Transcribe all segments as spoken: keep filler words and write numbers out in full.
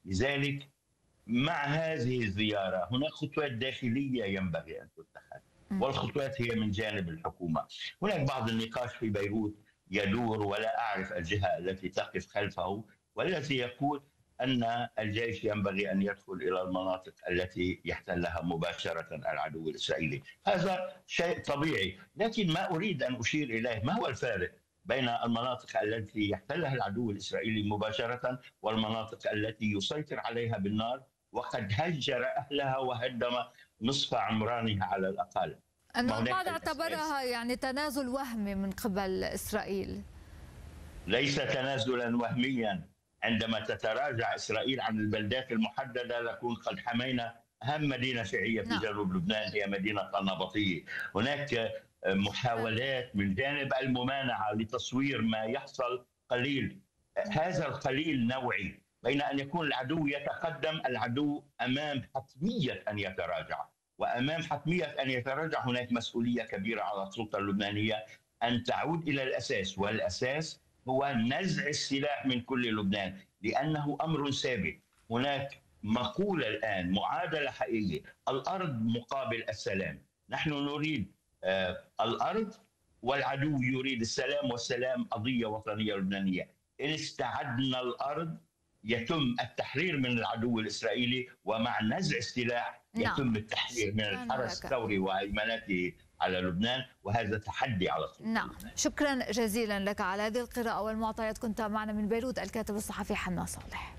لذلك مع هذه الزيارة هناك خطوات داخلية ينبغي أن تتخذ، والخطوات هي من جانب الحكومة. هناك بعض النقاش في بيروت يدور، ولا أعرف الجهة التي تقف خلفه، والتي يقول أن الجيش ينبغي أن يدخل إلى المناطق التي يحتلها مباشرة العدو الإسرائيلي. هذا شيء طبيعي، لكن ما أريد أن أشير إليه ما هو الفارق بين المناطق التي يحتلها العدو الإسرائيلي مباشرة والمناطق التي يسيطر عليها بالنار وقد هجر أهلها وهدم نصف عمرانها على الأقل. أن البعض اعتبرها يعني تنازل وهمي من قبل إسرائيل. ليس تنازلا وهميا. عندما تتراجع إسرائيل عن البلدات المحددة نكون قد حمينا أهم مدينة شيعية في نعم. جنوب لبنان هي مدينة النبطية. هناك محاولات من جانب الممانعة لتصوير ما يحصل قليل، هذا القليل نوعي، بين أن يكون العدو يتقدم، العدو أمام حتمية أن يتراجع، وأمام حتمية أن يتراجع هناك مسؤولية كبيرة على السلطة اللبنانية أن تعود إلى الأساس، والأساس هو نزع السلاح من كل لبنان، لأنه أمر ثابت. هناك مقولة الآن، معادلة حقيقية، الأرض مقابل السلام. نحن نريد آه الأرض والعدو يريد السلام، والسلام قضية وطنية لبنانية. إن استعدنا الأرض يتم التحرير من العدو الإسرائيلي، ومع نزع السلاح يتم نعم. التحرير من الحرس الثوري وهيمنته على لبنان، وهذا تحدي على السلطة. نعم، شكرا جزيلا لك على هذه القراءة والمعطيات. كنت معنا من بيروت الكاتب الصحفي حنا صالح.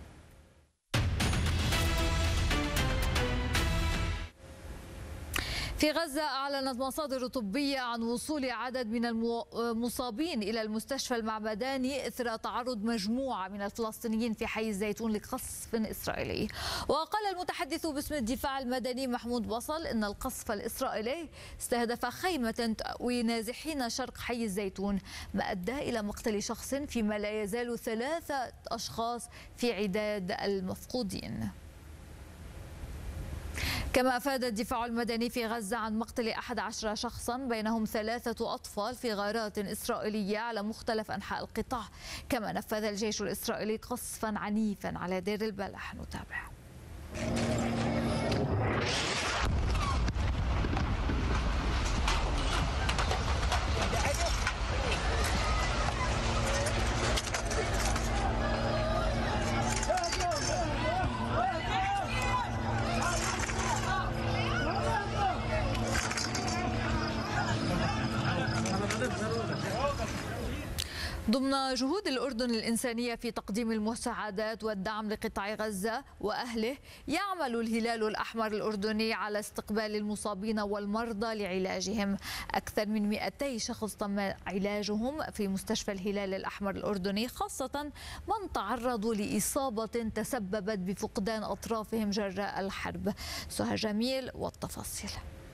في غزة أعلنت مصادر طبية عن وصول عدد من المصابين إلى المستشفى المعمداني إثر تعرض مجموعة من الفلسطينيين في حي الزيتون لقصف إسرائيلي. وقال المتحدث باسم الدفاع المدني محمود بصل إن القصف الإسرائيلي استهدف خيمة تأوي نازحين شرق حي الزيتون، ما أدى إلى مقتل شخص، فيما لا يزال ثلاثة أشخاص في عداد المفقودين. كما أفاد الدفاع المدني في غزة عن مقتل أحد عشر شخصا بينهم ثلاثة أطفال في غارات إسرائيلية على مختلف أنحاء القطاع. كما نفذ الجيش الإسرائيلي قصفا عنيفا على دير البلح. نتابع. ضمن جهود الأردن الإنسانية في تقديم المساعدات والدعم لقطاع غزة وأهله، يعمل الهلال الأحمر الأردني على استقبال المصابين والمرضى لعلاجهم. أكثر من مئتي شخص تم علاجهم في مستشفى الهلال الأحمر الأردني، خاصة من تعرضوا لإصابة تسببت بفقدان أطرافهم جراء الحرب. سهى جميل والتفاصيل.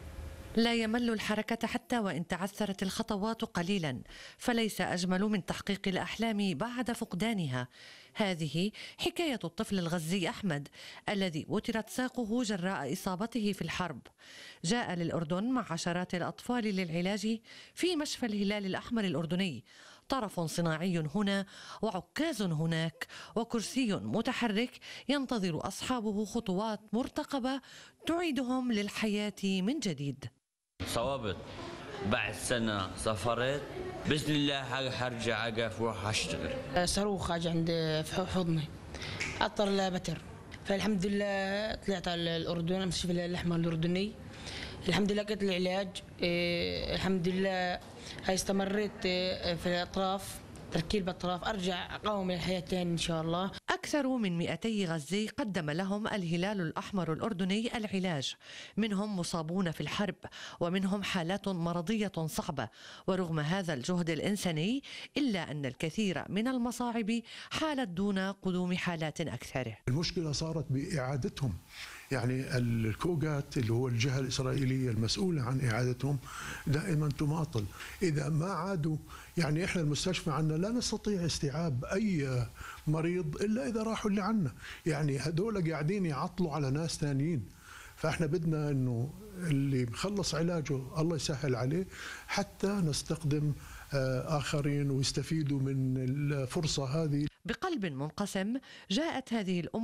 لا يمل الحركة حتى وإن تعثرت الخطوات قليلا، فليس أجمل من تحقيق الأحلام بعد فقدانها. هذه حكاية الطفل الغزي أحمد الذي وترت ساقه جراء إصابته في الحرب. جاء للأردن مع عشرات الأطفال للعلاج في مشفى الهلال الأحمر الأردني. طرف صناعي هنا وعكاز هناك وكرسي متحرك ينتظر أصحابه خطوات مرتقبة تعيدهم للحياة من جديد. صوابت بعد سنة سافرت، بإذن الله حرجع أقف وراح أشتغل. صاروخ اجى عند في حضني، عطر لا بتر، فالحمد لله طلعت على الأردن، مستشفى الأحمر الأردني. الحمد لله قلت العلاج، إيه الحمد لله هاي استمريت إيه في الأطراف، تركيب الأطراف، أرجع أقاوم الحياة تاني إن شاء الله. أكثر من مئتي غزي قدم لهم الهلال الأحمر الأردني العلاج، منهم مصابون في الحرب ومنهم حالات مرضية صعبة. ورغم هذا الجهد الإنساني إلا أن الكثير من المصاعب حالت دون قدوم حالات أكثر. المشكلة صارت بإعادتهم، يعني الكوغات اللي هو الجهة الإسرائيلية المسؤولة عن إعادتهم دائما تماطل. إذا ما عادوا، يعني إحنا المستشفى عنا لا نستطيع استيعاب أي مريض إلا إذا راحوا اللي عنا، يعني هدول قاعدين يعطلوا على ناس ثانيين. فإحنا بدنا إنه اللي مخلص علاجه الله يسهل عليه حتى نستخدم آخرين ويستفيدوا من الفرصة هذه. بقلب منقسم جاءت هذه الأمة